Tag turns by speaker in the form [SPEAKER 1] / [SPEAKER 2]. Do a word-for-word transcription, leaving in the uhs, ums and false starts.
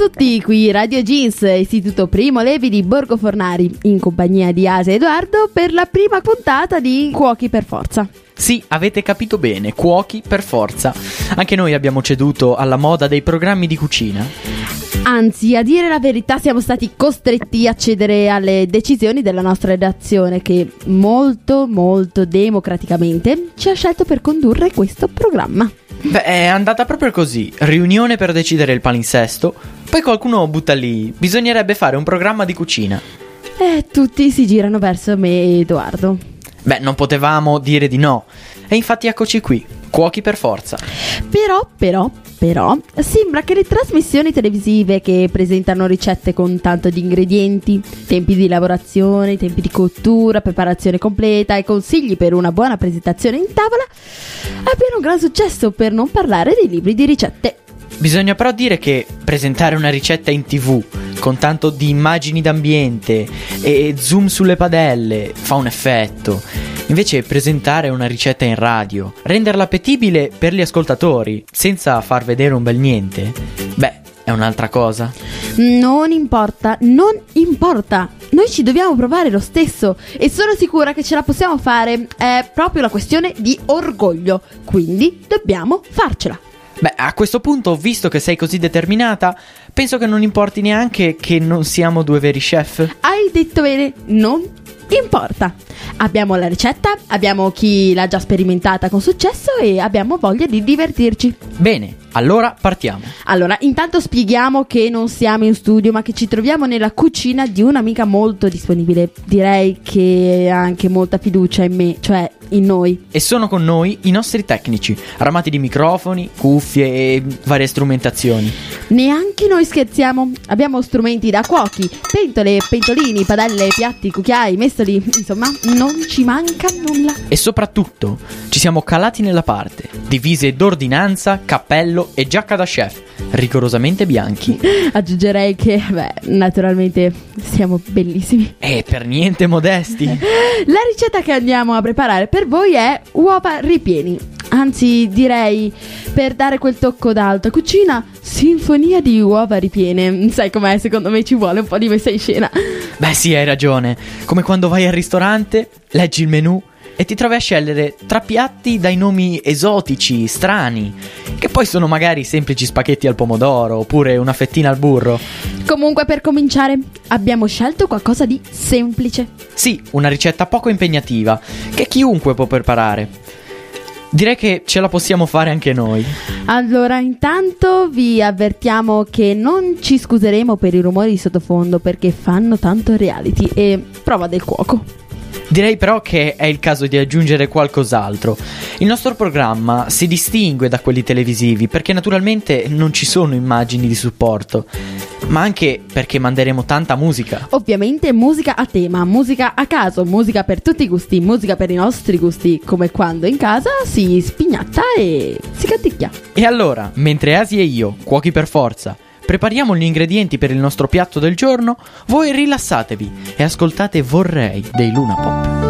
[SPEAKER 1] tutti, qui Radio Jeans, Istituto Primo Levi di Borgo Fornari, in compagnia di Asia e Edoardo per la prima puntata di Cuochi per Forza.
[SPEAKER 2] Sì, avete capito bene, cuochi per forza. Anche noi abbiamo ceduto alla moda dei programmi di cucina.
[SPEAKER 1] Anzi, a dire la verità, siamo stati costretti a cedere alle decisioni della nostra redazione che molto, molto democraticamente ci ha scelto per condurre questo programma.
[SPEAKER 2] Beh, è andata proprio così. Riunione per decidere il palinsesto. Poi qualcuno butta lì: bisognerebbe fare un programma di cucina.
[SPEAKER 1] E tutti si girano verso me e Edoardo.
[SPEAKER 2] Beh, non potevamo dire di no. E infatti eccoci qui, cuochi per forza.
[SPEAKER 1] Però, però, però, sembra che le trasmissioni televisive che presentano ricette con tanto di ingredienti, tempi di lavorazione, tempi di cottura, preparazione completa e consigli per una buona presentazione in tavola abbiano un gran successo, per non parlare dei libri di ricette.
[SPEAKER 2] Bisogna però dire che presentare una ricetta in tv con tanto di immagini d'ambiente e zoom sulle padelle fa un effetto. Invece presentare una ricetta in radio, renderla appetibile per gli ascoltatori senza far vedere un bel niente, beh, è un'altra cosa.
[SPEAKER 1] Non importa, non importa. Noi ci dobbiamo provare lo stesso e sono sicura che ce la possiamo fare. È proprio la questione di orgoglio, quindi dobbiamo farcela.
[SPEAKER 2] Beh, a questo punto, visto che sei così determinata, penso che non importi neanche che non siamo due veri chef.
[SPEAKER 1] Hai detto bene, non importa. Abbiamo la ricetta, abbiamo chi l'ha già sperimentata con successo e abbiamo voglia di divertirci.
[SPEAKER 2] Bene, allora partiamo.
[SPEAKER 1] Allora, intanto spieghiamo che non siamo in studio, ma che ci troviamo nella cucina di un'amica molto disponibile. Direi che ha anche molta fiducia in me, cioè in noi.
[SPEAKER 2] E sono con noi i nostri tecnici, armati di microfoni, cuffie e varie strumentazioni.
[SPEAKER 1] Neanche noi scherziamo. Abbiamo strumenti da cuochi, pentole, pentolini, padelle, piatti, cucchiai, mestoli, insomma, non ci manca nulla.
[SPEAKER 2] E soprattutto ci siamo calati nella parte, divise d'ordinanza, cappello e giacca da chef, rigorosamente bianchi.
[SPEAKER 1] Aggiungerei che, beh, naturalmente siamo bellissimi.
[SPEAKER 2] E per niente modesti.
[SPEAKER 1] La ricetta che andiamo a preparare per voi è uova ripieni. Anzi, direi, per dare quel tocco d'alta cucina, sinfonia di uova ripiene. Sai com'è? Secondo me ci vuole un po' di messa in scena.
[SPEAKER 2] Beh sì, hai ragione. Come quando vai al ristorante, leggi il menù e ti trovi a scegliere tra piatti dai nomi esotici, strani, che poi sono magari semplici spaghetti al pomodoro oppure una fettina al burro.
[SPEAKER 1] Comunque, per cominciare, abbiamo scelto qualcosa di semplice.
[SPEAKER 2] Sì, una ricetta poco impegnativa, che chiunque può preparare. Direi che ce la possiamo fare anche noi.
[SPEAKER 1] Allora, intanto vi avvertiamo che non ci scuseremo per i rumori di sottofondo, perché fanno tanto reality e prova del cuoco.
[SPEAKER 2] Direi però che è il caso di aggiungere qualcos'altro. Il nostro programma si distingue da quelli televisivi perché naturalmente non ci sono immagini di supporto, ma anche perché manderemo tanta musica.
[SPEAKER 1] Ovviamente musica a tema, musica a caso, musica per tutti i gusti, musica per i nostri gusti, come quando in casa si spignatta e si canticchia.
[SPEAKER 2] E allora, mentre Asi e io, cuochi per forza, prepariamo gli ingredienti per il nostro piatto del giorno, voi rilassatevi e ascoltate Vorrei dei Luna Pop.